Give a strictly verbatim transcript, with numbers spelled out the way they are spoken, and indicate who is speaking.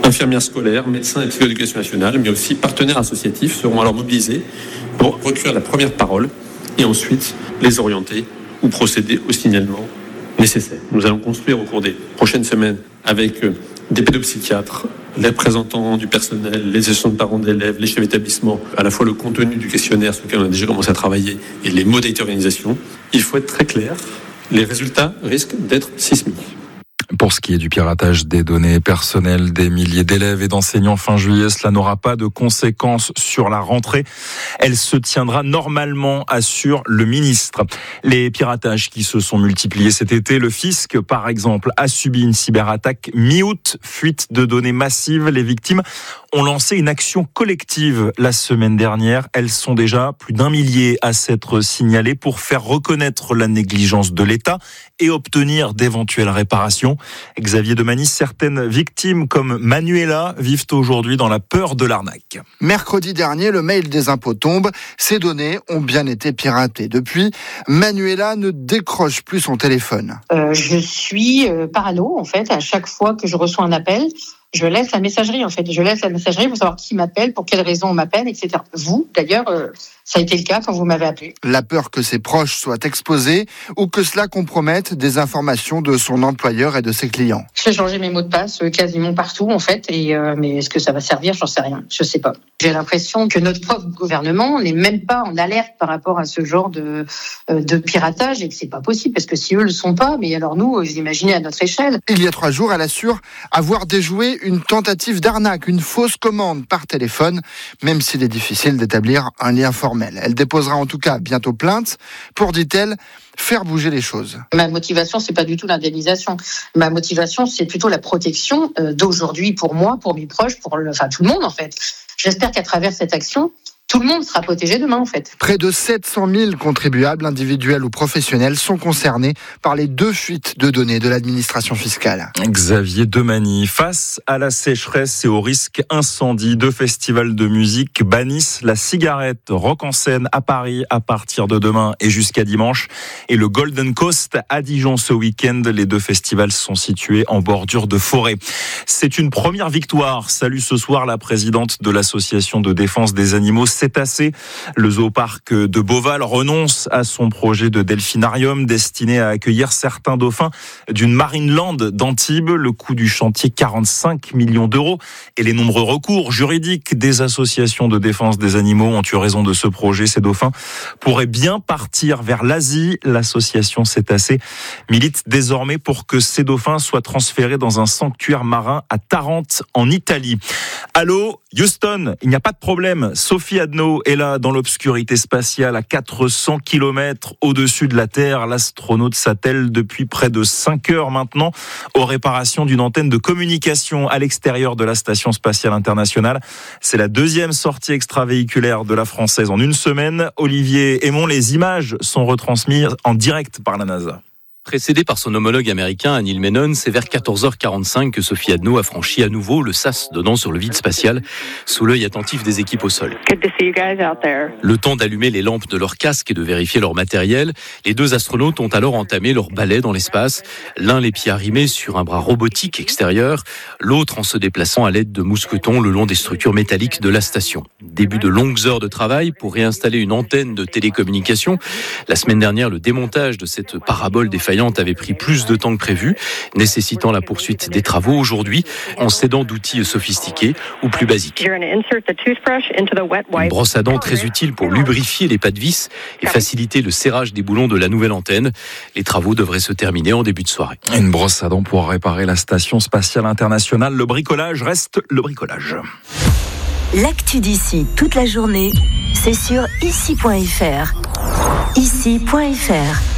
Speaker 1: Infirmières scolaires, médecins et psychologues de l'éducation nationale, mais aussi partenaires associatifs seront alors mobilisés pour recueillir la première parole et ensuite les orienter ou procéder au signalement nécessaire. Nous allons construire au cours des prochaines semaines avec des pédopsychiatres, les représentants du personnel, les associations de parents d'élèves, les chefs d'établissement, à la fois le contenu du questionnaire sur lequel on a déjà commencé à travailler et les modalités d'organisation. Il faut être très clair, les résultats risquent d'être sismiques.
Speaker 2: Pour ce qui est du piratage des données personnelles des milliers d'élèves et d'enseignants fin juillet, cela n'aura pas de conséquences sur la rentrée. Elle se tiendra normalement, assure le ministre. Les piratages qui se sont multipliés cet été, le fisc, par exemple, a subi une cyberattaque mi-août, fuite de données massive. Les victimes ont lancé une action collective la semaine dernière. Elles sont déjà plus d'un millier à s'être signalées pour faire reconnaître la négligence de l'État et obtenir d'éventuelles réparations. Xavier Demanis, certaines victimes comme Manuela vivent aujourd'hui dans la peur de l'arnaque.
Speaker 3: Mercredi dernier, le mail des impôts tombe. Ces données ont bien été piratées. Depuis, Manuela ne décroche plus son téléphone.
Speaker 4: Euh, je suis euh, parano, en fait. À chaque fois que je reçois un appel, je laisse la messagerie, en fait. Je laisse la messagerie pour savoir qui m'appelle, pour quelles raisons on m'appelle, et cetera. Vous, d'ailleurs, euh, ça a été le cas quand vous m'avez appelé.
Speaker 3: La peur que ses proches soient exposés ou que cela compromette des informations de son employeur et de ses clients.
Speaker 4: J'ai changé mes mots de passe euh, quasiment partout, en fait. Et, euh, mais est-ce que ça va servir ? J'en sais rien. Je sais pas. J'ai l'impression que notre propre gouvernement n'est même pas en alerte par rapport à ce genre de, euh, de piratage et que c'est pas possible. Parce que si eux le sont pas, mais alors nous, vous imaginez à notre échelle.
Speaker 3: Il y a trois jours, elle assure avoir déjoué une tentative d'arnaque, une fausse commande par téléphone, même s'il est difficile d'établir un lien formel. Elle déposera en tout cas bientôt plainte pour, dit-elle, faire bouger les choses.
Speaker 4: Ma motivation, c'est pas du tout l'indemnisation. Ma motivation, c'est plutôt la protection d'aujourd'hui pour moi, pour mes proches, pour le, enfin tout le monde en fait. J'espère qu'à travers cette action, tout le monde sera protégé demain, en fait.
Speaker 3: Près de sept cent mille contribuables, individuels ou professionnels, sont concernés par les deux fuites de données de l'administration fiscale.
Speaker 2: Xavier Demanis, face à la sécheresse et au risque incendie, deux festivals de musique bannissent la cigarette. Rock en scène à Paris à partir de demain et jusqu'à dimanche. Et le Golden Coast à Dijon ce week-end. Les deux festivals sont situés en bordure de forêt. C'est une première victoire. Salue ce soir la présidente de l'association de défense des animaux Cétacés. Le zooparc de Beauval renonce à son projet de delphinarium destiné à accueillir certains dauphins d'une Marineland d'Antibes. Le coût du chantier, quarante-cinq millions d'euros. Et les nombreux recours juridiques des associations de défense des animaux ont eu raison de ce projet. Ces dauphins pourraient bien partir vers l'Asie. L'association Cétacés milite désormais pour que ces dauphins soient transférés dans un sanctuaire marin à Tarente, en Italie. Allô, Houston, il n'y a pas de problème. Sophie Adno est là dans l'obscurité spatiale à quatre cents kilomètres au-dessus de la Terre. L'astronaute s'attelle depuis près de cinq heures maintenant aux réparations d'une antenne de communication à l'extérieur de la Station spatiale internationale. C'est la deuxième sortie extravéhiculaire de la Française en une semaine. Olivier Aymon, les images sont retransmises en direct par la NASA.
Speaker 5: Précédé par son homologue américain Neil Menon, c'est vers quatorze heures quarante-cinq que Sophie Adno a franchi à nouveau le sas donnant sur le vide spatial, sous l'œil attentif des équipes au sol. Le temps d'allumer les lampes de leur casque et de vérifier leur matériel, les deux astronautes ont alors entamé leur balai dans l'espace, l'un les pieds arrimés sur un bras robotique extérieur, l'autre en se déplaçant à l'aide de mousquetons le long des structures métalliques de la station. Début de longues heures de travail pour réinstaller une antenne de télécommunication. La semaine dernière, le démontage de cette parabole défaillante avait pris plus de temps que prévu, nécessitant la poursuite des travaux aujourd'hui en s'aidant d'outils sophistiqués ou plus basiques. Une brosse à dents très utile pour lubrifier les pas de vis et faciliter le serrage des boulons de la nouvelle antenne. Les travaux devraient se terminer en début de soirée.
Speaker 2: Une brosse à dents pour réparer la Station spatiale internationale. Le bricolage reste le bricolage.
Speaker 6: L'actu d'ici toute la journée, c'est sur ici point f r. ici point f r.